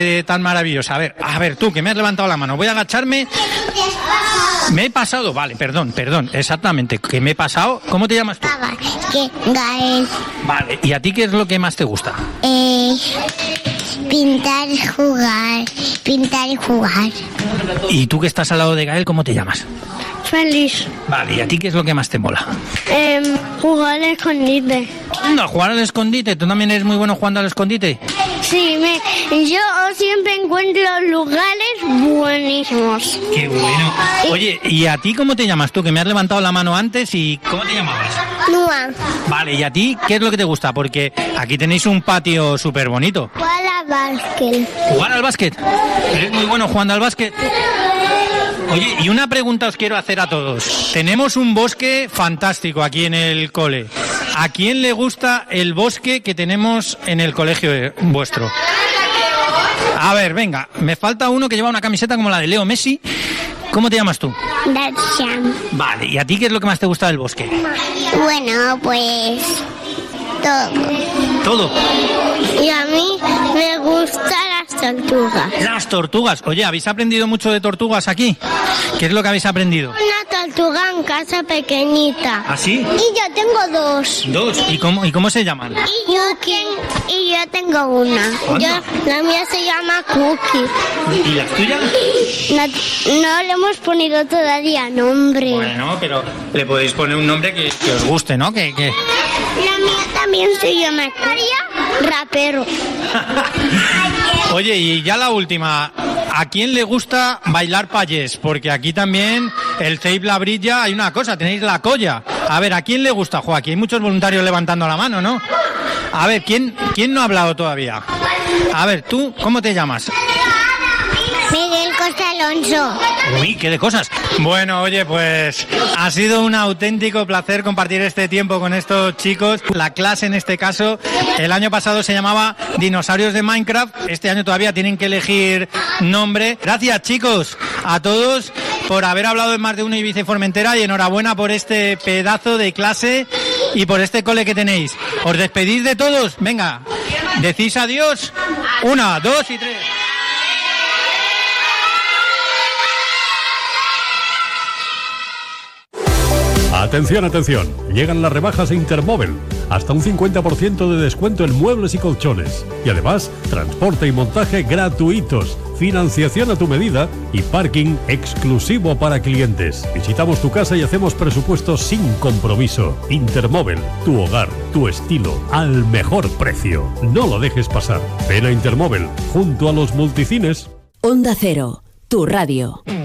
tan maravillosa. A ver, tú que me has levantado la mano, voy a agacharme. Me he pasado, vale, perdón, exactamente, que me he pasado. ¿Cómo te llamas tú? Gael. Vale, ¿y a ti qué es lo que más te gusta? Pintar y jugar. ¿Y tú que estás al lado de Gael, cómo te llamas? Feliz. Vale, ¿y a ti qué es lo que más te mola? Jugar al escondite. Anda, jugar al escondite. ¿Tú también eres muy bueno jugando al escondite? Sí, yo siempre encuentro lugares buenísimos. Qué bueno. Oye, ¿y a ti cómo te llamas tú? Que me has levantado la mano antes y ¿cómo te llamabas? Nua. Vale, ¿y a ti qué es lo que te gusta? Porque aquí tenéis un patio súper bonito. Jugar al básquet. ¿Jugar al básquet? ¿Eres muy bueno jugando al básquet? Oye, y una pregunta os quiero hacer a todos. Tenemos un bosque fantástico aquí en el cole. ¿A quién le gusta el bosque que tenemos en el colegio vuestro? A ver, venga, me falta uno que lleva una camiseta como la de Leo Messi. ¿Cómo te llamas tú? Darshan. Vale, ¿y a ti qué es lo que más te gusta del bosque? Bueno, pues todo. ¿Todo? Y a mí me gustan las tortugas. Las tortugas. Oye, ¿habéis aprendido mucho de tortugas aquí? ¿Qué es lo que habéis aprendido? Una tortuga en casa pequeñita. ¿Ah, sí? Y yo tengo dos. ¿Dos? ¿Y cómo se llaman? Y yo tengo una. La mía se llama Cookie. ¿Y las tuyas? No le hemos ponido todavía nombre. Bueno, pero le podéis poner un nombre que os guste, ¿no? Que... La mía también se llama Rapero. Oye, y ya la última. ¿A quién le gusta bailar payés? Porque aquí también el Save la Brilla hay una cosa, tenéis la colla. A ver, ¿a quién le gusta, Joaquín? Hay muchos voluntarios levantando la mano, ¿no? A ver, ¿quién no ha hablado todavía? A ver, ¿tú cómo te llamas? Miguel Costa Alonso. Uy, qué de cosas. Bueno, oye, pues ha sido un auténtico placer compartir este tiempo con estos chicos. La clase, en este caso, el año pasado se llamaba Dinosaurios de Minecraft. Este año todavía tienen que elegir nombre. Gracias, chicos, a todos por haber hablado en Más de Uno Ibiza y Formentera, y enhorabuena por este pedazo de clase y por este cole que tenéis. ¿Os despedís de todos? Venga, decís adiós. 1, 2 y 3. Atención, atención, llegan las rebajas de Intermóvil, hasta un 50% de descuento en muebles y colchones, y además transporte y montaje gratuitos, financiación a tu medida y parking exclusivo para clientes. Visitamos tu casa y hacemos presupuestos sin compromiso. Intermóvil, tu hogar, tu estilo, al mejor precio. No lo dejes pasar. Ven a Intermóvil, junto a los multicines. Onda Cero, tu radio.